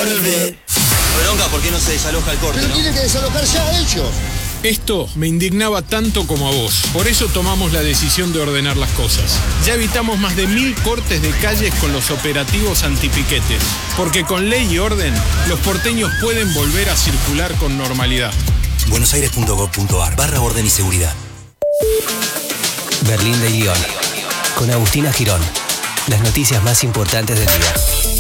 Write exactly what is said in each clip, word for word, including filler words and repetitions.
volver. Bronca, ¿por qué no se desaloja el corte? Pero ¿no? tienen que desalojar ya ellos. Esto me indignaba tanto como a vos. Por eso tomamos la decisión de ordenar las cosas. Ya evitamos más de mil cortes de calles con los operativos antipiquetes. Porque con ley y orden, los porteños pueden volver a circular con normalidad. buenosaires.gov.ar barra orden y seguridad. Berlín de Guión. Con Agustina Girón. Las noticias más importantes del día.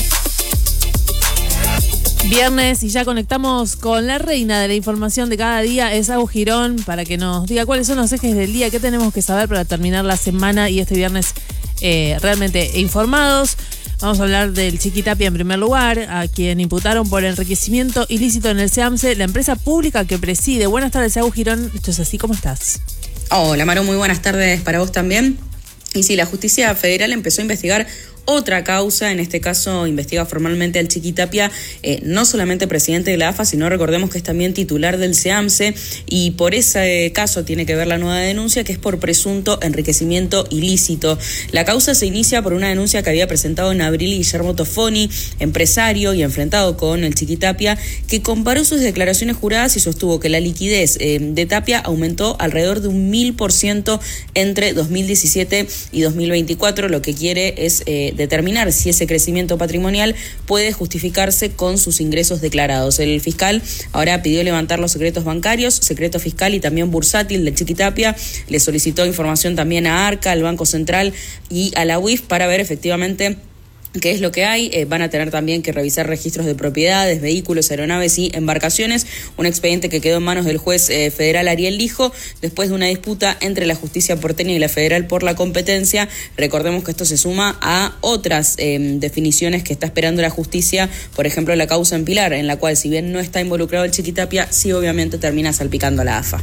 Viernes y ya conectamos con la reina de la información de cada día, es Agus Girón, para que nos diga cuáles son los ejes del día, qué tenemos que saber para terminar la semana y este viernes eh, realmente informados. Vamos a hablar del Chiquitapia en primer lugar, a quien imputaron por enriquecimiento ilícito en el SEAMSE, la empresa pública que preside. Buenas tardes, Agus Girón. Esto es así, ¿cómo estás? Hola, Maru, muy buenas tardes para vos también. Y sí, la justicia federal empezó a investigar otra causa, en este caso investiga formalmente al Chiquitapia, eh, no solamente presidente de la A F A, sino recordemos que es también titular del SEAMSE, y por ese caso tiene que ver la nueva denuncia, que es por presunto enriquecimiento ilícito. La causa se inicia por una denuncia que había presentado en abril Guillermo Tofoni, empresario y enfrentado con el Chiquitapia, que comparó sus declaraciones juradas y sostuvo que la liquidez eh, de Tapia aumentó alrededor de un mil por ciento entre dos mil diecisiete y dos mil veinticuatro, lo que quiere es eh, determinar si ese crecimiento patrimonial puede justificarse con sus ingresos declarados. El fiscal ahora pidió levantar los secretos bancarios, secreto fiscal y también bursátil del Chiquitapia. Le solicitó información también a ARCA, al Banco Central y a la U I F para ver efectivamente qué es lo que hay. Eh, van a tener también que revisar registros de propiedades, vehículos, aeronaves y embarcaciones. Un expediente que quedó en manos del juez eh, federal Ariel Lijo después de una disputa entre la justicia porteña y la federal por la competencia. Recordemos que esto se suma a otras eh, definiciones que está esperando la justicia, por ejemplo la causa en Pilar, en la cual si bien no está involucrado el Chiquitapia, sí obviamente termina salpicando a la A F A.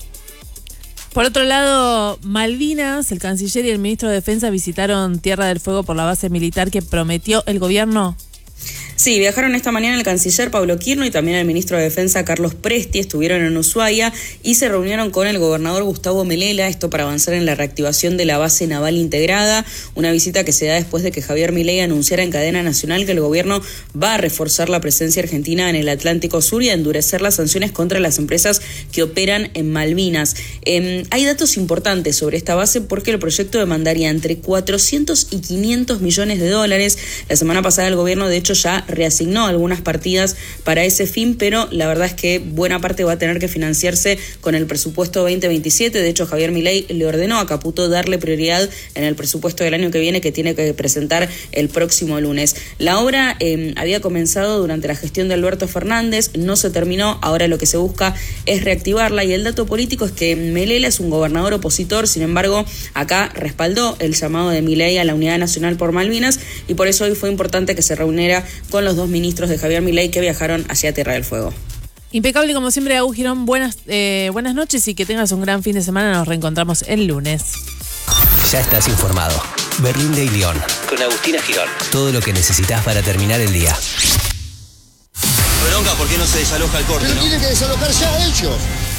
Por otro lado, Malvinas, el canciller y el ministro de Defensa visitaron Tierra del Fuego por la base militar que prometió el gobierno. Sí, viajaron esta mañana el canciller Pablo Quirno y también el ministro de Defensa Carlos Presti, estuvieron en Ushuaia y se reunieron con el gobernador Gustavo Melela, esto para avanzar en la reactivación de la base naval integrada, una visita que se da después de que Javier Milei anunciara en cadena nacional que el gobierno va a reforzar la presencia argentina en el Atlántico Sur y a endurecer las sanciones contra las empresas que operan en Malvinas. Eh, hay datos importantes sobre esta base porque el proyecto demandaría entre cuatrocientos y quinientos millones de dólares. La semana pasada el gobierno de hecho ya reasignó algunas partidas para ese fin, pero la verdad es que buena parte va a tener que financiarse con el presupuesto veinte veintisiete. De hecho, Javier Milei le ordenó a Caputo darle prioridad en el presupuesto del año que viene, que tiene que presentar el próximo lunes. La obra eh, había comenzado durante la gestión de Alberto Fernández, no se terminó, ahora lo que se busca es reactivarla, y el dato político es que Melela es un gobernador opositor, sin embargo, acá respaldó el llamado de Milei a la unidad nacional por Malvinas, y por eso hoy fue importante que se reuniera con los dos ministros de Javier Milei que viajaron hacia Tierra del Fuego. Impecable como siempre, Agus Girón. Buenas, eh, buenas noches y que tengas un gran fin de semana. Nos reencontramos el lunes. Ya estás informado. Berlín de Guión. Con Agustina Girón. Todo lo que necesitas para terminar el día. Bronca, ¿por qué no se desaloja el corte? Pero ¿no? tienen que desalojar ya ellos.